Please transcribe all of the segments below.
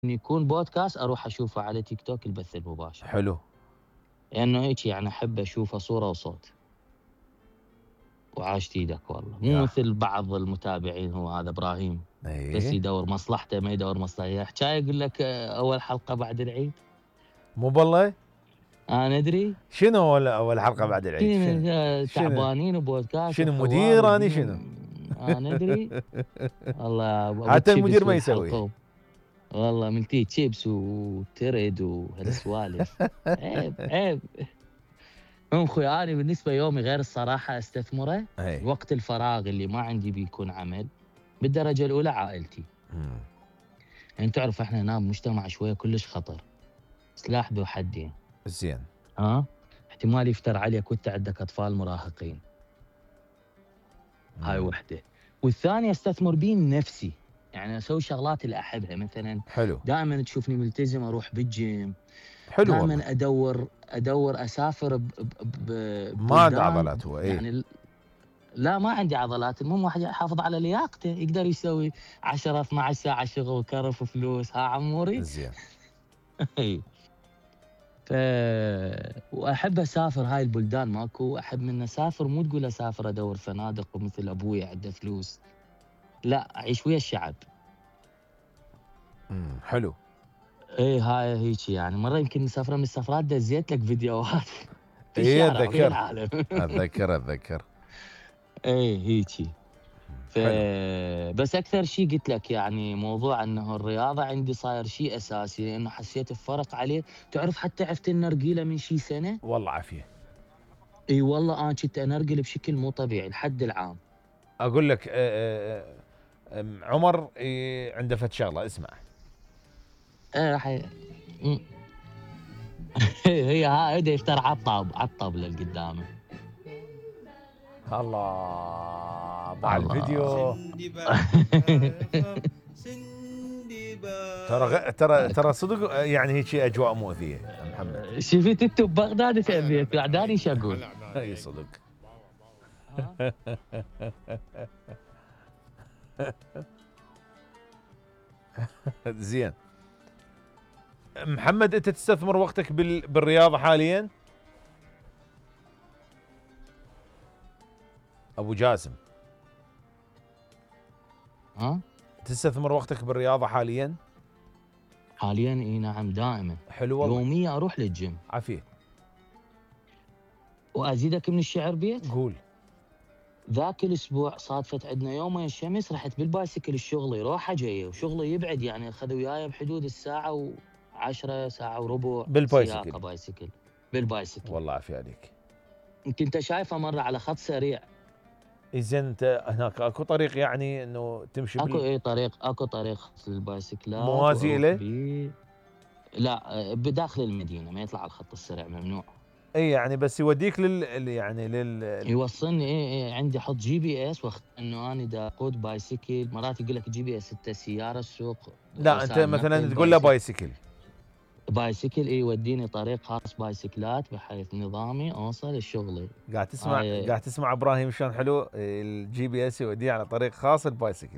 يكون بودكاست اروح اشوفه على تيك توك البث المباشر. حلو. لانه هيك يعني احب اشوفه صوره وصوت. وعاشت ايدك والله، مو يا مثل بعض المتابعين، هو هذا ابراهيم بس ايه يدور مصلحته، ما يدور مصلحته. حكايه يقول لك اول حلقه بعد العيد. مو بالله. انا ادري. شنو اول حلقه بعد العيد؟ شنو؟ شنو؟ تعبانين وبودكاست شنو وحوار مدير اني شنو؟ انا ادري. والله ابو حتى المدير تشيبس ما يسويه. والحلقه. والله ملتي تشيبس وترد وهالسوالف. عيب عيب. هم اخوي، انا بالنسبه يومي غير الصراحه استثمره. اي. وقت الفراغ اللي ما عندي بيكون عمل، بالدرجه الاولى عائلتي. يعني تعرف احنا هنا بمجتمع شويه كلش خطر، سلاح ذو حدين. زين. ها، احتمال يفتر عليك وانت عندك اطفال مراهقين. هاي وحده. والثانيه استثمر بين نفسي، يعني اسوي شغلات اللي احبها. مثلا حلو. دائما تشوفني ملتزم اروح بالجيم. حلو والله. دائما ادور اسافر ما عنده ببلدان عضلات هو. ايه. يعني. لا ما عندي عضلات، المهم واحد يحافظ على لياقته، يقدر يسوي 10 12 ساعه شغل كرف وفلوس. ها عموري. زين. ف واحب اسافر هاي البلدان. ماكو احب من اسافر، مو تقول اسافر ادور فنادق ومثل ابوي عنده فلوس. لا، اعيش ويا الشعب. حلو. ايه هاي هيك يعني. مره يمكن مسافره من السفرات دزيت لك فيديوهات في ايه الشارع ويا اتذكر. العالم. اتذكر. ايه هيجي. ف حلو. بس اكثر شيء قلت لك يعني موضوع انه الرياضه عندي صاير شيء اساسي، لانه حسيت بفرق عليه. تعرف حتى عرفت النرجيله من شي سنه. والله عافيه. اي والله انا كنت انرجل بشكل مو طبيعي لحد العام. اقول لك عمر عنده فت شغله اسمع. ايه راح هي هاي يفتر عطب للقدامه. الله ضاع الله. الفيديو. ترى صدق يعني هيك اجواء مؤذيه يا محمد. شفت انتم ببغداد تبي قعداني شو اقول؟ اي صدق. زين. محمد انت تستثمر وقتك بالرياضه حاليا؟ ابو جاسم. ها تستثمر وقتك بالرياضه حاليا؟ حاليا اي نعم دائما. حلو والله. يوميا اروح للجيم. عافيه. وازيدك من الشعر بيت. قول. ذاك الاسبوع صادفت عندنا يومين شمس، رحت بالبايسكل الشغلي روحه جايه، وشغلي يبعد يعني اخذ وياي بحدود الساعه و10 ساعه وربع بالبايسكل. سياقه بايسكل. بالبايسكل. والله عافيه عليك. يمكن انت شايفه مره على خط سريع. اذا انت هناك اكو طريق يعني انه تمشي اكو طريق للبايسكلات موازي واروح له؟ بيه. لا بداخل المدينه، ما يطلع على الخط السريع، ممنوع. اي يعني بس يوديك يعني يوصلني ايه عندي احط جي بي اس وقت انه انا دا اقود بايسكل. مرات يقول لك جي بي اس انت سياره السوق لا انت وسائل نقل مثلا تقول له البايسكل. بايسكل. بايسكل يوديني طريق خاص بايسكلات بحيث نظامي اوصل الشغل. قاعد تسمع ابراهيم شلون حلو الجي بي اس يوديه على طريق خاص البايسكل.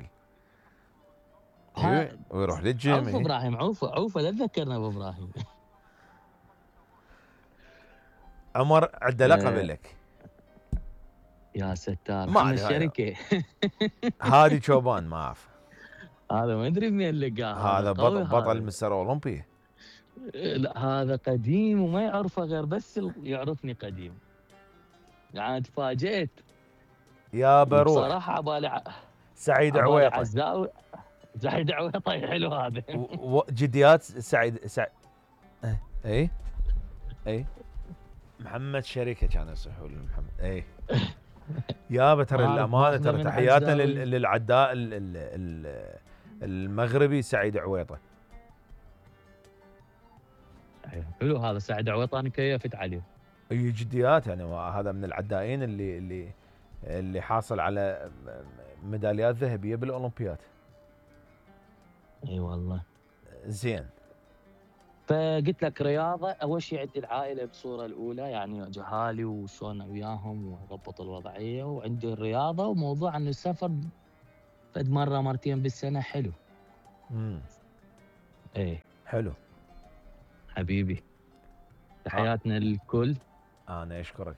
ايوه ويروح للجيم. عوف ابراهيم، عوف لا تذكرنا بابراهيم. عمر عنده لقب لك. يا ستار، ما محمد عليه. الشركه. هادي شوبان ما اعرف. هذا ما ادري منين لقاه، هذا هذا قوي بطل هذا. مستر اولمبي. لا هذا قديم وما يعرفه غير بس يعرفني قديم. يعني تفاجئت. يا بروح. وبصراحه سعيد عبالي عويطه. عزاوي. سعيد عويطه حلو هذا. جديات سعيد. اي. اي. محمد شركه كان يصحوا محمد. اي. يابا ترى الامانه ترى تحياتنا للعداء المغربي سعيد عويطه. حلو هذا سعيد عويطه، انا كيفت عليه. اي جديات يعني هذا من العدائين اللي حاصل على ميداليات ذهبيه بالاولمبياد. اي والله. زين. فقلت لك رياضه اول شيء عندي العائله بصوره الاولى، يعني جهالي وشلون وياهم واضبط الوضعيه، وعندي الرياضه وموضوع انه السفر فد مره مرتين بالسنه حلو. ايه حلو. حبيبي، تحياتنا للكل. انا اشكرك.